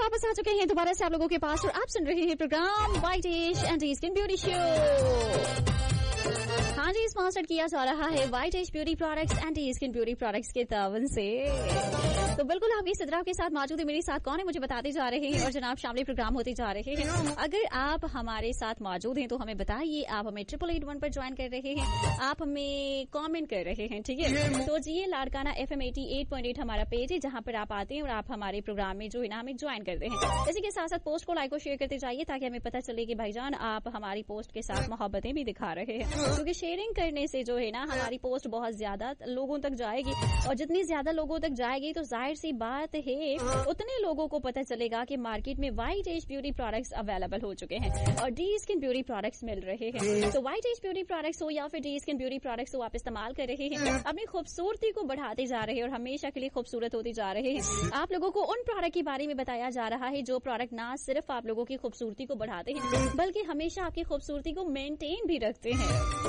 वापस आ चुके हैं दोबारा से आप लोगों के पास और आप सुन रहे हैं programme white as and skin beauty show. हाँ जी, स्पॉन्सर्ड किया जा रहा है white as beauty products and skin beauty products के तावन से। तो बिल्कुल आप इस सिद्रा के साथ मौजूद है, मेरे साथ कौन है मुझे बताते जा रहे हैं और जनाब शामिल प्रोग्राम होते जा रहे हैं। अगर आप हमारे साथ मौजूद हैं तो हमें बताइए, आप हमें 8881 पर ज्वाइन कर रहे हैं, आप हमें कमेंट कर रहे हैं, ठीक है। तो जी लाड़काना FM 88.8 हमारा पेज है जहां पर आप आते हैं और आप हमारे प्रोग्राम में जो है ना हमें ज्वाइन करते हैं। इसी के साथ साथ पोस्ट को लाइक और शेयर करते जाइए ताकि हमें पता चले कि भाईजान आप हमारी पोस्ट के साथ मोहब्बतें भी दिखा रहे हैं, क्योंकि शेयरिंग करने से जो है ना हमारी पोस्ट बहुत ज्यादा लोगों तक जाएगी और जितनी ज्यादा लोगों तक जाएगी तो जाहिर सी बात है उतने लोगों को पता चलेगा कि मार्केट में white as beauty products available हो चुके हैं और डी स्किन ब्यूटी प्रोडक्ट्स मिल रहे हैं। तो व्हाइट एज ब्यूटी प्रोडक्ट्स हो या फिर डी स्किन ब्यूटी प्रोडक्ट्स हो, आप इस्तेमाल कर रहे हैं, अपनी खूबसूरती को बढ़ाते जा रहे हैं और हमेशा के लिए खूबसूरत होते जा रहे हैं। आप लोगों को उन प्रोडक्ट के बारे में बताया जा रहा है जो प्रोडक्ट ना सिर्फ आप लोगों की खूबसूरती को बढ़ाते हैं बल्कि हमेशा आपकी खूबसूरती को मेंटेन भी रखते हैं।